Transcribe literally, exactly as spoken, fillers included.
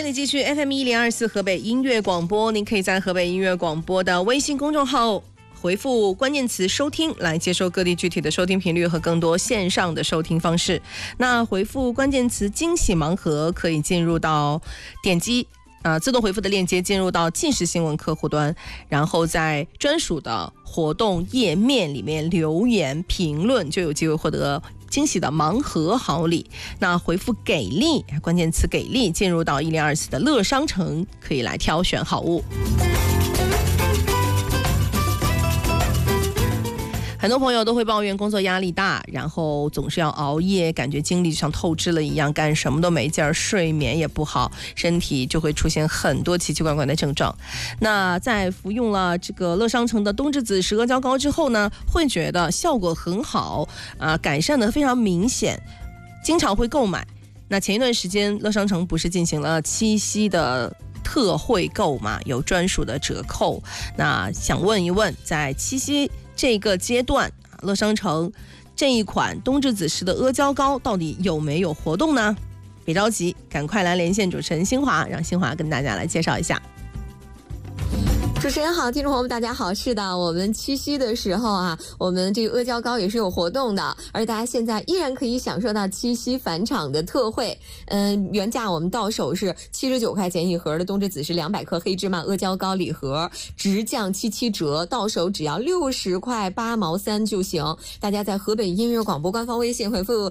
你继续 F M 一零二四河北音乐广播，您可以在河北音乐广播的微信公众号回复关键词收听来接收各地具体的收听频率和更多线上的收听方式。那回复关键词惊喜盲盒可以进入到点击呃，自动回复的链接进入到即时新闻客户端，然后在专属的活动页面里面留言评论，就有机会获得惊喜的盲盒好礼。那回复给力关键词给力进入到一零二四的乐商城，可以来挑选好物。很多朋友都会抱怨工作压力大，然后总是要熬夜，感觉精力就像透支了一样，干什么都没劲儿，睡眠也不好，身体就会出现很多奇奇怪怪的症状。那在服用了这个乐商城的冬至子时阿胶糕之后呢，会觉得效果很好啊、呃，改善的非常明显，经常会购买。那前一段时间乐商城不是进行了七夕的特惠购嘛，有专属的折扣。那想问一问，在七夕这个阶段，乐商城这一款冬至子时的阿胶糕到底有没有活动呢？别着急，赶快来连线主持人新华，让新华跟大家来介绍一下。 主持人好，听众朋友们大家好。是的，我们七夕的时候啊，我们这个阿胶糕也是有活动的，而大家现在依然可以享受到七夕返场的特惠。嗯，原价我们到手是七十九块钱一盒的冬至子时两百克黑芝麻阿胶糕礼盒，直降七七折，到手只要六十块八毛三就行。大家在河北音乐广播官方微信回复